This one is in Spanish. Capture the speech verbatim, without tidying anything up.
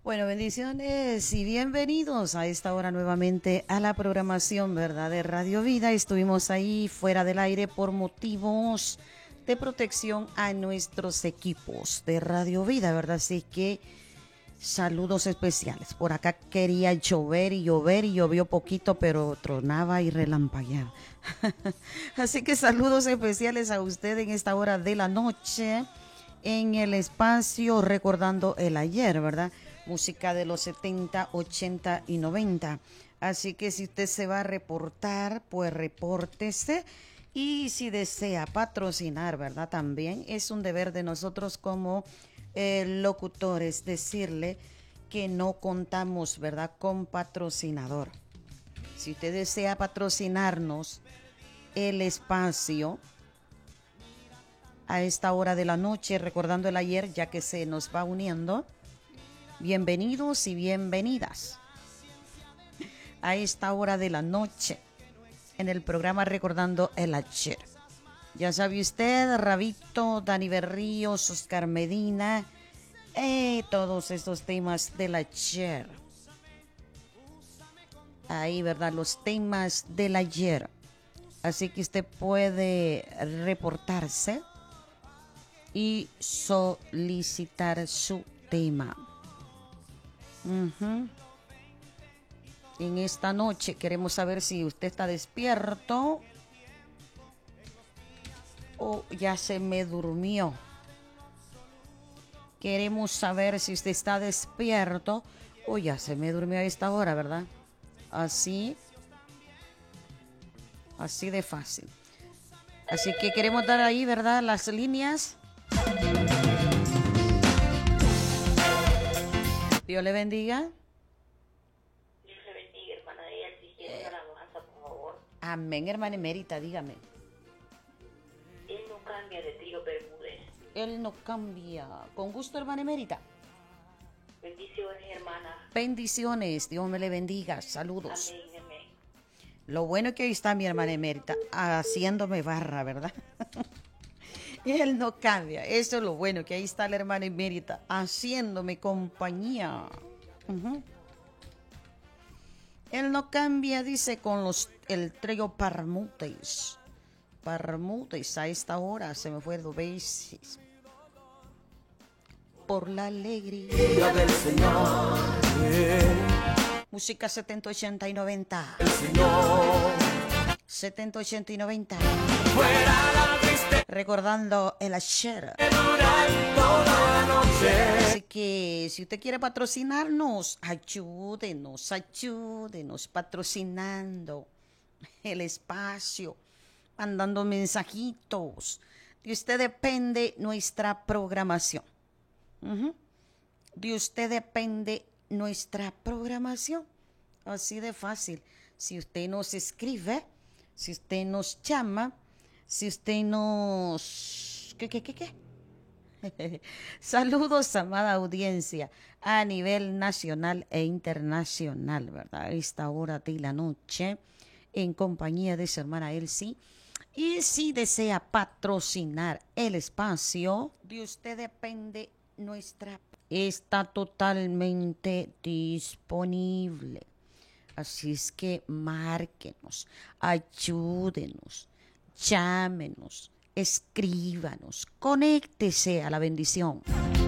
Bueno, bendiciones y bienvenidos a esta hora nuevamente a la programación, ¿verdad? De Radio Vida. Estuvimos ahí fuera del aire por motivos de protección a nuestros equipos de Radio Vida, ¿verdad? Así que saludos especiales. Por acá quería llover y llover y llovió poquito, pero tronaba y relampagueaba. Así que saludos especiales a usted en esta hora de la noche en el espacio recordando el ayer, ¿verdad? Música de los setenta, ochenta y noventa. Así que si usted se va a reportar, pues repórtese. Y si desea patrocinar, ¿verdad? También es un deber de nosotros como eh, locutores decirle que no contamos, ¿verdad?, con patrocinador. Si usted desea patrocinarnos el espacio a esta hora de la noche, recordando el ayer, ya que se nos va uniendo, bienvenidos y bienvenidas a esta hora de la noche en el programa Recordando el Ayer. Ya sabe usted, Rabito, Dani Berríos, Oscar Medina, eh, todos estos temas del ayer. Ahí, ¿verdad? Los temas del ayer. Así que usted puede reportarse y solicitar su tema. Uh-huh. En esta noche queremos saber si usted está despierto o ya se me durmió. Queremos saber si usted está despierto o ya se me durmió a esta hora, ¿verdad? Así, así de fácil. Así que queremos dar ahí, ¿verdad?, las líneas. Dios le bendiga. Dios le bendiga, hermana de ella, si quiere una alabanza, por favor. Amén, hermana emérita, dígame. Él no cambia de Trío Bermúdez. Él no cambia. Con gusto, hermana emérita. Bendiciones, hermana. Bendiciones, Dios me le bendiga. Saludos. Amén, amén. Lo bueno es que ahí está mi hermana emérita haciéndome barra, ¿verdad? Él no cambia. Eso es lo bueno, que ahí está la hermana emérita haciéndome compañía. Uh-huh. Él no cambia, dice, con los el trío Bermúdez. Bermúdez a esta hora se me fue dos veces. Por la alegría del Señor. Yeah. Música setenta, ochenta y noventa. El Señor. setenta, ochenta y noventa. Fuera la triste. Recordando el ayer. Toda la noche. Así que si usted quiere patrocinarnos, ayúdenos, ayúdenos patrocinando el espacio, mandando mensajitos. De usted depende nuestra programación. Uh-huh. De usted depende nuestra programación. Así de fácil. Si usted nos escribe, si usted nos llama, si usted nos... ¿Qué, qué, qué, qué? Saludos, amada audiencia, a nivel nacional e internacional, ¿verdad? A esta hora de la noche, en compañía de su hermana Elsie. Y si desea patrocinar el espacio, de usted depende nuestra... Está totalmente disponible. Así es que márquenos, ayúdenos, llámenos, escríbanos, conéctese a la bendición.